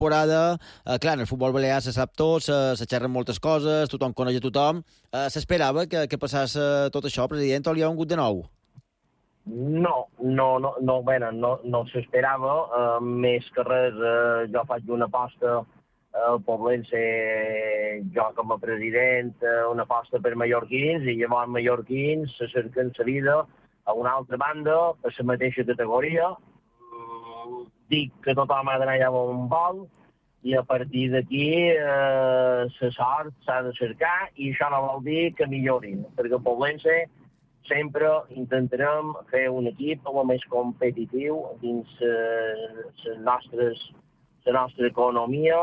temporada. Clar, en el futbol balear se sap tot, se xerren moltes coses, tothom coneix a tothom. S'esperava que passés tot això, president, o li ha vengut de nou? No s'esperava. Més que res, jo faig una aposta al Poblense, jo com a president, una aposta per mallorquins, i llavors mallorquins se cerquen la vida a una altra banda, a la mateixa categoria. Dic que tothom ha d'anar allà on vol, i a partir d'aquí la sort s'ha de cercar, i això no vol dir que millorin, perquè el Poblense sempre intentarem fer un equip el més competitiu dins la nostra economia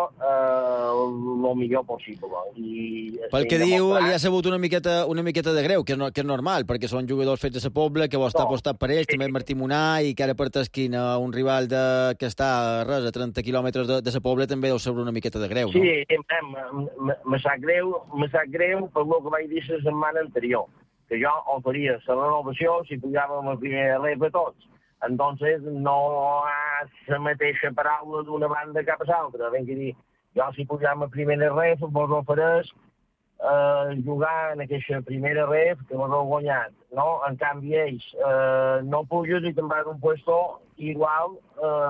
el millor possible. Pel que diu, li ha sabut una miqueta de greu, que és normal, perquè són jugadors fets de la Pobla, que vol estar apostat per ells, també Martí Munà, i que ara per t'esquina un rival que està a 30 quilòmetres de la Pobla també deu saber una miqueta de greu, no? Sí, me sap greu per el que vaig dir la setmana anterior, que jo oferia la renovació si pujàvem a primera ref a tots. Entonces, no és la mateixa paraula d'una banda cap a l'altra. Ben que dir, jo si pujam a primera ref vos ofereix jugar en aquesta primera ref que vos heu guanyat, no? En canvi, ells no puges i te'n vas un puesto igual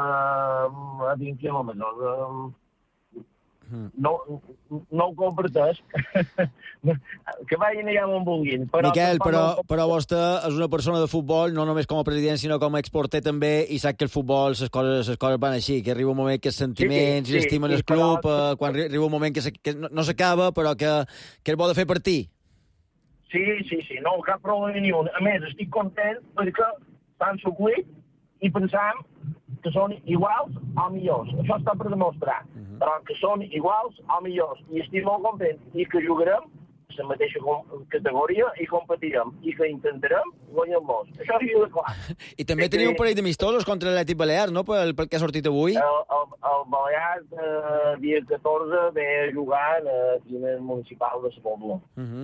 a 20 quilòmetres. No ho comparteix. Que vagin allà on vulguin. Miquel, però vostè és una persona de futbol, no només com a president, sinó com a exporter també, i sap que el futbol, les coses van així, que arriba un moment que els sentiments i l'estimen el club, quan arriba un moment que no s'acaba, però que és bo de fer partir. Sí, no, cap problema ni un. A més, estic content perquè s'han suclit i pensam que són iguals o millors. Això està per demostrar. Però que són iguals o millors. I estic molt content. I que jugarem a la mateixa categoria i competirem. I que intentarem guanyar-los. Això és clar. I també teniu un parell d'amistosos contra l'Atlètic Balears, no?, pel que ha sortit avui. El Balears, dia 14, ve a jugar aquí en el municipal de la Pobla.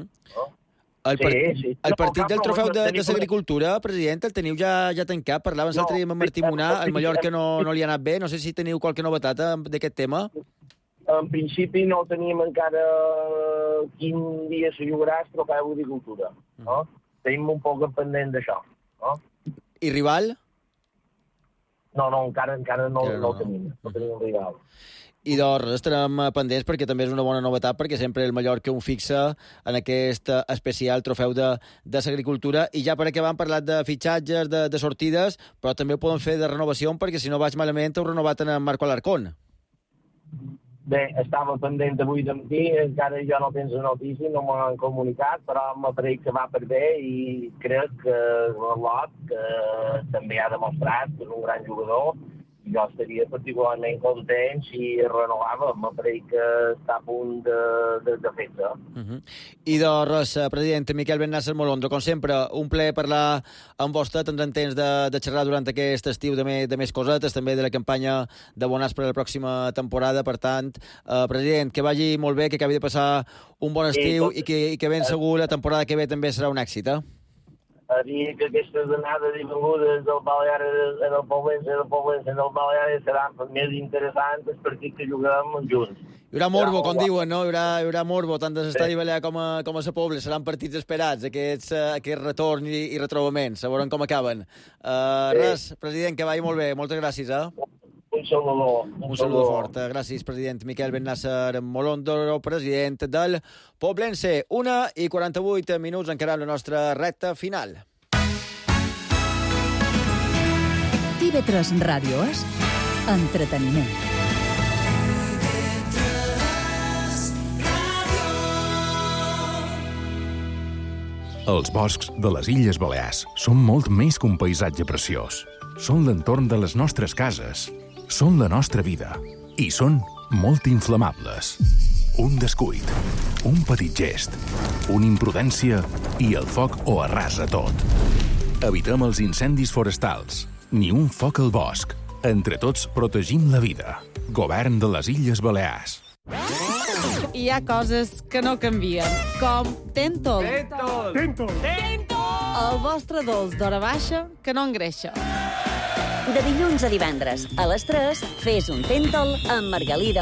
El partit del trofeu de l'agricultura, president, el teniu ja tancat? Parlaven l'altre dia amb Martí Munà, el Mallorca no li ha anat bé. No sé si teniu qualque novetat d'aquest tema. En principi no tenim encara quin dia se jugarà el trofeu d'agricultura. Tenim un poc pendent d'això. I rival? No, encara no el tenim. No tenim un rival. I doncs estarem pendents perquè també és una bona novetat, perquè sempre el Mallorca un fixa en aquest especial trofeu de l'agricultura. I ja per acabar hem parlat de fitxatges, de sortides, però també ho poden fer de renovació, perquè si no vaig malament heu renovat en Marco Alarcón. Bé, estava pendent avui de matí, encara jo no tens la notícia, no m'han comunicat, però m'apareix que va per bé i crec que Lot, que també ha demostrat que és un gran jugador, jo estaria particularment content si renovava. M'apareix que està a punt de fer-se. I doncs, president Miquel Ben-Nasser Molondro, com sempre, un plaer parlar amb vostè. Tindrem temps de xerrar durant aquest estiu de més cosetes, també de la campanya d'abonats per a la pròxima temporada. Per tant, president, que vagi molt bé, que acabi de passar un bon estiu i que ben segur la temporada que ve també serà un èxit, a dir que aquestes anades i vengudes del Baleares en el Poblense en el Baleares seran més interessants els partits que juguem junts. Hi haurà morbo, com diuen, no? Hi haurà morbo, tant de l'estadi balear com a la Pobla. Seran partits esperats, aquest retorn i retrobament. A veure com acaben. Res, president, que vagi molt bé. Moltes gràcies, Un saludo fort. Gràcies, president Miquel Ben-Nasser Molondro, president del Poblense. 1:48 encara la nostra recta final. TV3 Ràdio és entreteniment. Els boscs de les Illes Balears són molt més que un paisatge preciós. Són l'entorn de les nostres cases. Són la nostra vida. I són molt inflamables. Un descuit, un petit gest, una imprudència i el foc ho arrasa tot. Evitem els incendis forestals. Ni un foc al bosc. Entre tots protegim la vida. Govern de les Illes Balears. Hi ha coses que no canvien, com Tentol. Tentol! El vostre dolç d'hora baixa que no engreixa. De dilluns a divendres, a les 3, fes un Tentol amb Margalida